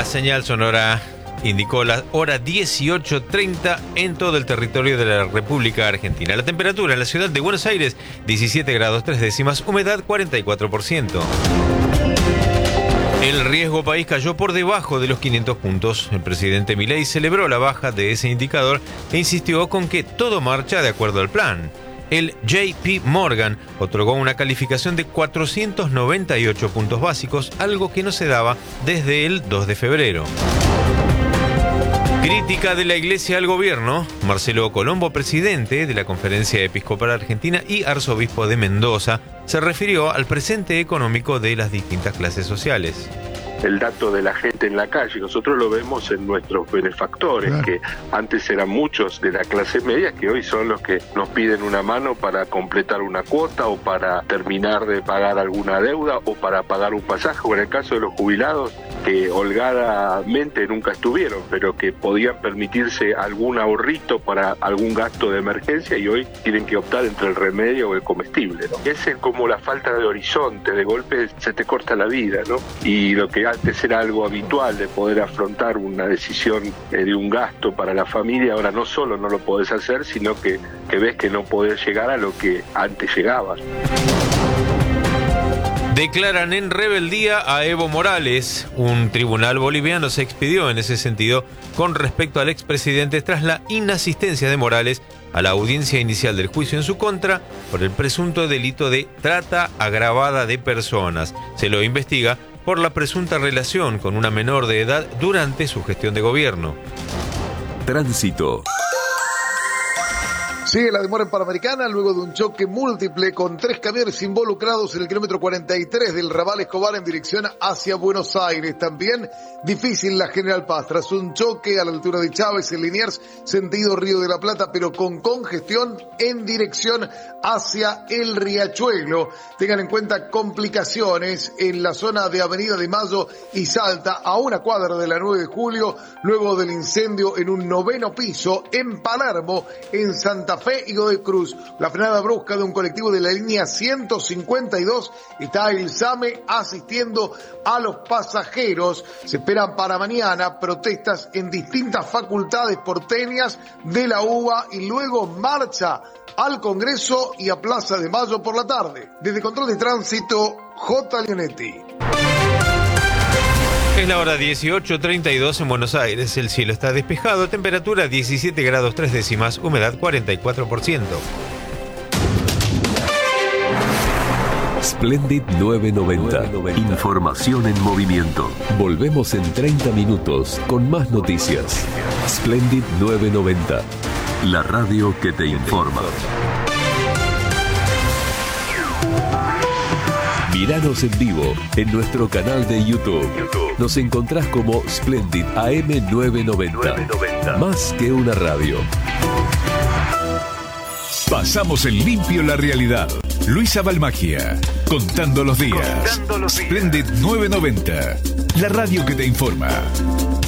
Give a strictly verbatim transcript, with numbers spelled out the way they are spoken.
señal sonora indicó la hora dieciocho treinta en todo el territorio de la República Argentina. La temperatura en la ciudad de Buenos Aires, diecisiete grados tres décimas, humedad cuarenta y cuatro por ciento. El riesgo país cayó por debajo de los quinientos puntos. El presidente Milei celebró la baja de ese indicador e insistió con que todo marcha de acuerdo al plan. El J P Morgan otorgó una calificación de cuatrocientos noventa y ocho puntos básicos, algo que no se daba desde el dos de febrero. Crítica de la Iglesia al gobierno. Marcelo Colombo, presidente de la Conferencia Episcopal Argentina y arzobispo de Mendoza, se refirió al presente económico de las distintas clases sociales. El dato de la gente en la calle, nosotros lo vemos en nuestros benefactores, claro, que antes eran muchos de la clase media, que hoy son los que nos piden una mano para completar una cuota o para terminar de pagar alguna deuda o para pagar un pasaje, o en el caso de los jubilados, que holgadamente nunca estuvieron, pero que podían permitirse algún ahorrito para algún gasto de emergencia y hoy tienen que optar entre el remedio o el comestible, ¿no? Es como la falta de horizonte, de golpe se te corta la vida, ¿no? Y lo que antes era algo habitual de poder afrontar una decisión eh, de un gasto para la familia, ahora no solo no lo podés hacer, sino que, que ves que no podés llegar a lo que antes llegabas. Declaran en rebeldía a Evo Morales. Un tribunal boliviano se expidió en ese sentido con respecto al expresidente tras la inasistencia de Morales a la audiencia inicial del juicio en su contra por el presunto delito de trata agravada de personas. Se lo investiga por la presunta relación con una menor de edad durante su gestión de gobierno. Tránsito. Sigue la demora en Panamericana luego de un choque múltiple con tres camiones involucrados en el kilómetro cuarenta y tres del Raval Escobar en dirección hacia Buenos Aires. También difícil la General Paz tras un choque a la altura de Chávez en Liniers, sentido Río de la Plata, pero con congestión en dirección hacia el Riachuelo. Tengan en cuenta complicaciones en la zona de Avenida de Mayo y Salta, a una cuadra de la nueve de julio, luego del incendio en un noveno piso en Palermo, en Santa Fe y Godoy Cruz. La frenada brusca de un colectivo de la línea ciento cincuenta y dos, está el SAME asistiendo a los pasajeros. Se esperan para mañana protestas en distintas facultades porteñas de la U B A y luego marcha al Congreso y a Plaza de Mayo por la tarde. Desde Control de Tránsito, J. Leonetti. Es la hora dieciocho treinta y dos en Buenos Aires. El cielo está despejado, temperatura diecisiete grados tres décimas, humedad cuarenta y cuatro por ciento. Splendid novecientos noventa. Información en movimiento. Volvemos en treinta minutos con más noticias. Splendid novecientos noventa. La radio que te informa. Míranos en vivo en nuestro canal de YouTube. Nos encontrás como Splendid A M novecientos noventa. Más que una radio. Pasamos en limpio la realidad. Luisa Balmagia, contando los días. Contando los días. Splendid novecientos noventa. La radio que te informa.